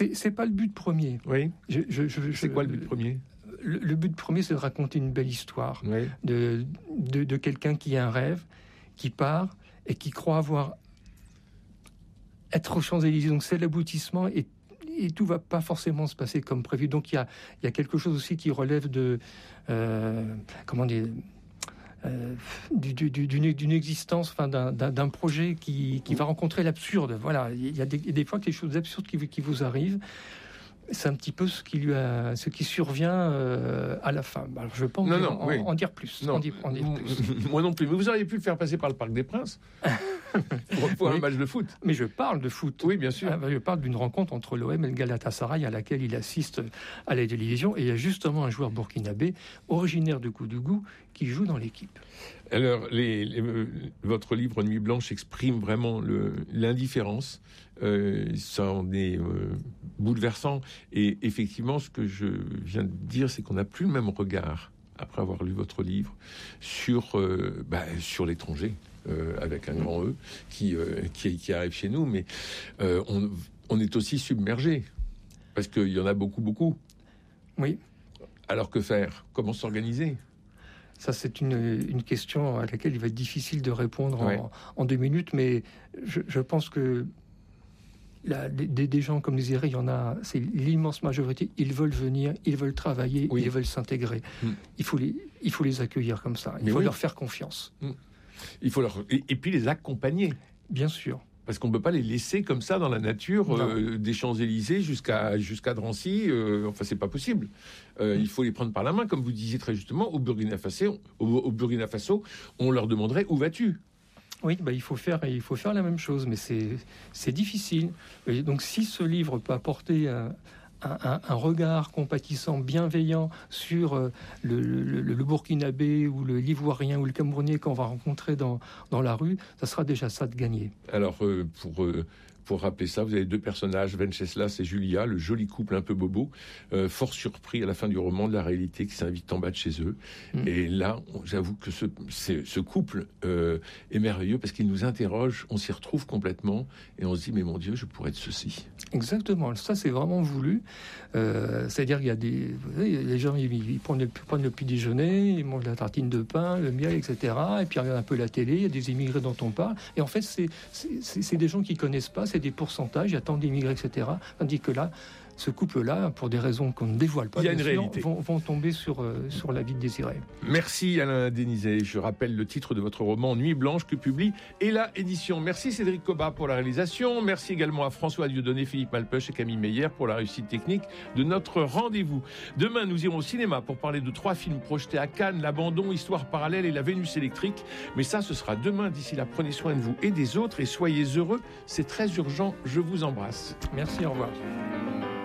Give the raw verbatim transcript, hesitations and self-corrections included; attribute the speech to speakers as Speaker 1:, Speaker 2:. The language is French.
Speaker 1: C'est, c'est pas le but premier.
Speaker 2: Oui.
Speaker 1: Je, je, je,
Speaker 2: c'est
Speaker 1: je,
Speaker 2: quoi le but premier ?
Speaker 1: le, le but premier, c'est de raconter une belle histoire.
Speaker 2: Oui.
Speaker 1: De, de, de quelqu'un qui a un rêve, qui part et qui croit avoir... être aux Champs-Élysées. Donc c'est l'aboutissement et, et tout va pas forcément se passer comme prévu. Donc il y a, il y a quelque chose aussi qui relève de... Euh, comment dire... Euh, du, du, d'une, d'une existence, enfin d'un, d'un, d'un projet qui, qui va rencontrer l'absurde. Voilà, il y a des, des fois des choses absurdes qui, qui vous arrivent. C'est un petit peu ce qui lui a, ce qui survient euh, à la fin. Alors je ne vais pas en,
Speaker 2: non,
Speaker 1: dire,
Speaker 2: non,
Speaker 1: en,
Speaker 2: oui.
Speaker 1: en dire plus.
Speaker 2: Non.
Speaker 1: En dire, en dire plus.
Speaker 2: Moi non plus. Mais vous auriez pu le faire passer par le Parc des Princes pour, pour oui. un match de foot.
Speaker 1: Mais je parle de foot.
Speaker 2: Oui, bien sûr.
Speaker 1: Je parle d'une rencontre entre l'O M et le Galatasaray à laquelle il assiste à la télévision. Et il y a justement un joueur burkinabé, originaire de Koudougou, qui joue dans l'équipe.
Speaker 2: Alors, les, les, votre livre Nuit Blanche exprime vraiment le, l'indifférence. Euh, ça en est euh, bouleversant. Et effectivement, ce que je viens de dire, c'est qu'on n'a plus le même regard, après avoir lu votre livre, sur, euh, bah, sur l'étranger, euh, avec un grand E, qui, euh, qui, qui arrive chez nous. Mais euh, on, on est aussi submergé, parce qu'il y en a beaucoup, beaucoup.
Speaker 1: Oui.
Speaker 2: Alors que faire ? Comment s'organiser ?
Speaker 1: Ça, c'est une, une question à laquelle il va être difficile de répondre
Speaker 2: ouais.
Speaker 1: en, en deux minutes, mais je, je pense que là, des, des gens comme Désiré, il y en a, c'est l'immense majorité, ils veulent venir, ils veulent travailler, oui. ils veulent s'intégrer. Mm. Il faut les, il faut les accueillir comme ça, il mais faut oui. leur faire confiance.
Speaker 2: Mm. Il faut leur, et, et puis les accompagner.
Speaker 1: Bien sûr.
Speaker 2: Parce qu'on ne peut pas les laisser comme ça dans la nature, euh, des Champs-Élysées jusqu'à, jusqu'à Drancy. Euh, enfin, c'est pas possible. Euh, mmh. Il faut les prendre par la main, comme vous disiez très justement. Au Burkina Faso, au, au Burkina Faso, on leur demanderait où vas-tu ?
Speaker 1: Oui, bah, il faut faire, il faut faire la même chose, mais c'est, c'est difficile. Et donc, si ce livre peut apporter un, un, un regard compatissant, bienveillant sur euh, le, le, le Burkinabé ou le l'Ivoirien ou le Camerounais qu'on va rencontrer dans, dans la rue, ça sera déjà ça de gagner.
Speaker 2: Alors, euh, pour... Euh... Pour rappeler ça, vous avez deux personnages, Venceslas et Julia, le joli couple un peu bobo, euh, fort surpris à la fin du roman de la réalité qui s'invite en bas de chez eux. Mmh. Et là, on, j'avoue que ce, ce couple euh, est merveilleux parce qu'il nous interroge, on s'y retrouve complètement et on se dit, mais mon Dieu, je pourrais être ceci.
Speaker 1: Exactement, ça c'est vraiment voulu. Euh, c'est-à-dire qu'il y a des... Vous savez, les gens, ils, ils, prennent le, ils prennent le petit déjeuner, ils mangent la tartine de pain, le miel, et cetera. Et puis ils regardent un peu la télé, il y a des immigrés dont on parle. Et en fait, c'est, c'est, c'est, c'est des gens qui ne connaissent pas, c'est des pourcentages, il y a tant d'immigrés, et cetera. Tandis que là, ce couple-là, pour des raisons qu'on ne dévoile pas,
Speaker 2: il y a une
Speaker 1: sûr,
Speaker 2: réalité.
Speaker 1: Vont, vont tomber sur, euh, sur la vie de Désiré.
Speaker 2: Merci Alain Dénizet. Je rappelle le titre de votre roman Nuit Blanche que publie Ella Édition. Merci Cédric Cobat pour la réalisation. Merci également à François Dieudonné, Philippe Malpeuch et Camille Meyer pour la réussite technique de notre rendez-vous. Demain, nous irons au cinéma pour parler de trois films projetés à Cannes, L'Abandon, Histoire parallèle et La Vénus électrique. Mais ça, ce sera demain. D'ici là, prenez soin de vous et des autres et soyez heureux. C'est très urgent. Je vous embrasse.
Speaker 1: Merci, au revoir.